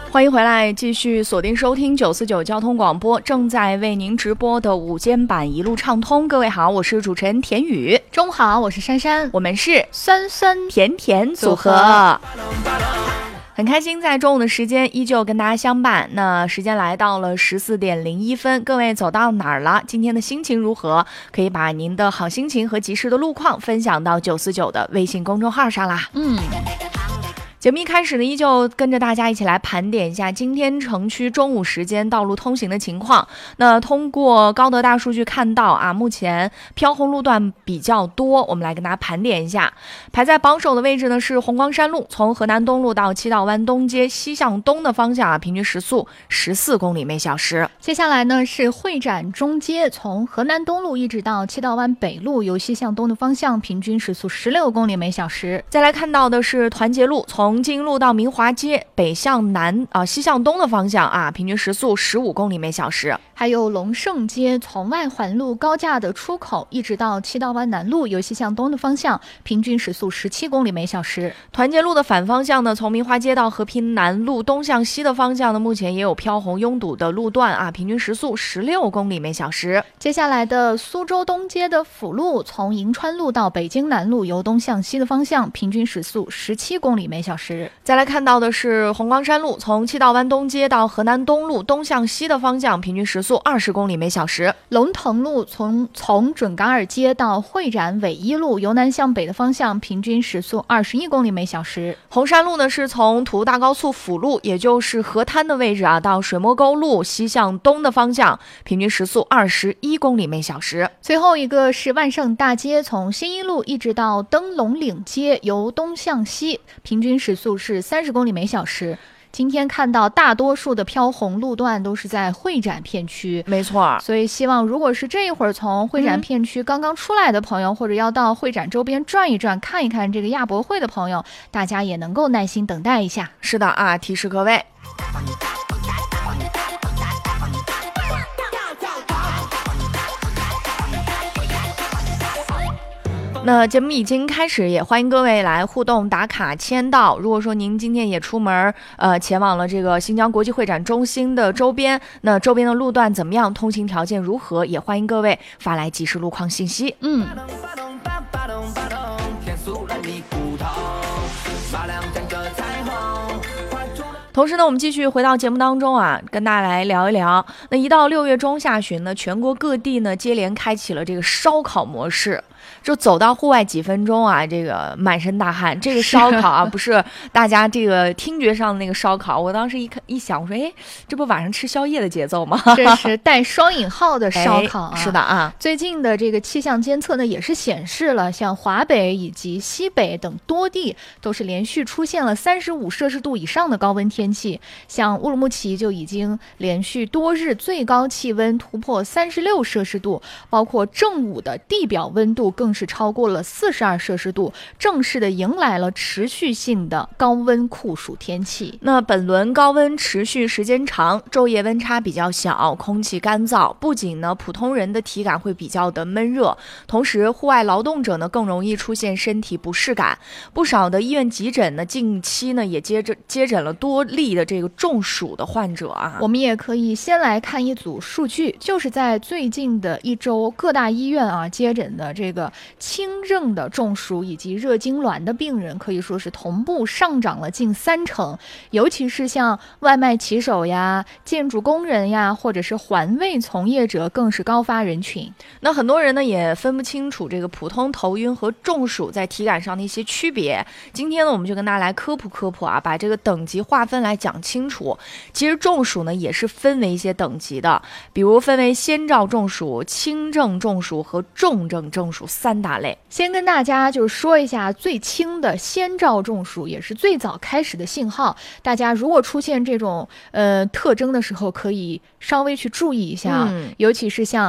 欢迎回来，继续锁定收听949交通广播，正在为您直播的午间版一路畅通。各位好，我是主持人田雨。 中午好，我是珊珊， 我们是酸酸甜甜组合。很开心在中午的时间依旧跟大家相伴。那时间来到了14点01分，各位走到哪儿了？今天的心情如何？可以把您的好心情和及时的路况分享到949的微信公众号上啦。节目一开始呢，依旧跟着大家一起来盘点一下今天城区中午时间道路通行的情况。那通过高德大数据看到啊，目前飘红路段比较多，我们来跟大家盘点一下。排在榜首的位置呢是红光山路，从河南东路到七道湾东街西向东的方向啊，平均时速14公里每小时。 接下来呢是会展中街，从河南东路一直到七道湾北路，由西向东的方向，平均时速16公里每小时。 再来看到的是团结路，从金路到明华街北向南西向东的方向啊，平均时速15公里每小时。 还有龙盛街，从外环路高架的出口一直到七道湾南路，由西向东的方向，平均时速17公里每小时。 团结路的反方向呢，从明华街到和平南路东向西的方向呢，目前也有飘红拥堵的路段啊，平均时速16公里每小时。 接下来的苏州东街的辅路，从银川路到北京南路，由东向西的方向，平均时速17公里每小时。 再来看到的是红光山路，从七道湾东街到河南东路东向西的方向，平均时速20公里每小时。 龙腾路从准噶尔街到会展纬一路，由南向北的方向，平均时速21公里每小时。 红山路呢是从土大高速辅路，也就是河滩的位置啊，到水磨沟路西向东的方向，平均时速21公里每小时。 最后一个是万盛大街，从新一路一直到灯笼岭街，由东向西，平均时速是30公里每小时。今天看到大多数的飘红路段都是在会展片区， 没错， 所以希望如果是这一会儿从会展片区刚刚出来的朋友，或者要到会展周边转一转看一看这个亚博会的朋友，大家也能够耐心等待一下。 是的啊，提示各位。那节目已经开始，也欢迎各位来互动打卡签到。如果说您今天也出门前往了这个新疆国际会展中心的周边，那周边的路段怎么样，通行条件如何，也欢迎各位发来即时路况信息。同时呢，我们继续回到节目当中啊，跟大家来聊一聊。那一到6月中下旬呢，全国各地呢接连开启了这个烧烤模式。就走到户外几分钟啊，这个满身大汗。这个烧烤啊，不是大家这个听觉上的那个烧烤。我当时一想，我说，哎，这不晚上吃宵夜的节奏吗？ 这是带双引号的烧烤啊。 是的啊。 最近的这个气象监测呢，也是显示了，像华北以及西北等多地都是连续出现了35摄氏度以上的高温天气。像乌鲁木齐就已经连续多日最高气温突破36摄氏度，包括正午的地表温度更是超过了42摄氏度，正式的迎来了持续性的高温酷暑天气。 那本轮高温持续时间长，昼夜温差比较小，空气干燥，不仅呢普通人的体感会比较的闷热，同时户外劳动者呢更容易出现身体不适感。不少的医院急诊呢近期呢也接诊了多例的这个中暑的患者啊。 我们也可以先来看一组数据，就是在最近的一周，各大医院啊接诊的这个轻症的中暑以及热痉挛的病人可以说是同步上涨了近30%，尤其是像外卖骑手呀、建筑工人呀，或者是环卫从业者更是高发人群。 那很多人呢也分不清楚这个普通头晕和中暑在体感上的一些区别。今天呢我们就跟大家来科普啊，把这个等级划分来讲清楚。其实中暑呢也是分为一些等级的，比如分为先兆中暑、轻症中暑和重症中暑3大类。 先跟大家就是说一下最轻的先兆中暑，也是最早开始的信号。大家如果出现这种特征的时候，可以稍微去注意一下，尤其是像